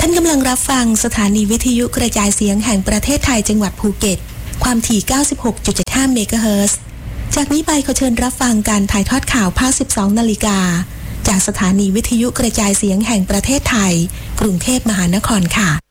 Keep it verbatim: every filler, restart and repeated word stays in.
ท่านกำลังรับฟังสถานีวิทยุกระจายเสียงแห่งประเทศไทยจังหวัดภูเก็ตความถี่ เก้าสิบหกจุดเจ็ดห้า เมกะเฮิรตซ์จากนี้ไปขอเชิญรับฟังการถ่ายทอดข่าวภาค สิบสอง นาฬิกาจากสถานีวิทยุกระจายเสียงแห่งประเทศไทยกรุงเทพมหานครค่ะ